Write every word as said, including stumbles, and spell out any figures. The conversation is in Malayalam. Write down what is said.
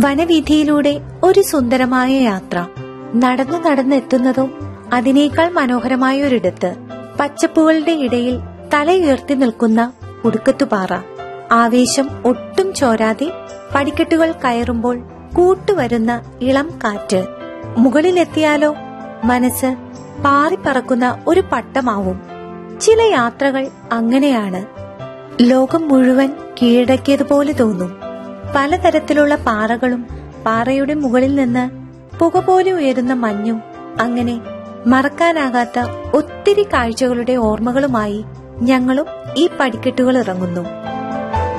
വനവീഥിയിലൂടെ ഒരു സുന്ദരമായ യാത്ര. നടന്നു നടന്നെത്തുന്നതോ അതിനേക്കാൾ മനോഹരമായ ഒരിടത്ത്. പച്ചപ്പുകളുടെ ഇടയിൽ തലയുയർത്തി നിൽക്കുന്ന കുടുക്കത്തുപാറ. ആവേശം ഒട്ടും ചോരാതെ പടിക്കെട്ടുകൾ കയറുമ്പോൾ കൂട്ടുവരുന്ന ഇളം കാറ്റ്. മുകളിലെത്തിയാലോ മനസ്സ് പാറിപ്പറക്കുന്ന ഒരു പട്ടമാവും. ചില യാത്രകൾ അങ്ങനെയാണ്. ലോകം മുഴുവൻ കീഴടക്കിയതുപോലെ തോന്നും. പലതരത്തിലുള്ള പാറകളും പാറയുടെ മുകളിൽ നിന്ന് പുക പോലെ ഉയരുന്ന മഞ്ഞും, അങ്ങനെ മറക്കാനാകാത്ത ഒത്തിരി കാഴ്ചകളുടെ ഓർമ്മകളുമായി ഞങ്ങളും ഈ പടിക്കെട്ടുകൾ ഇറങ്ങുന്നു.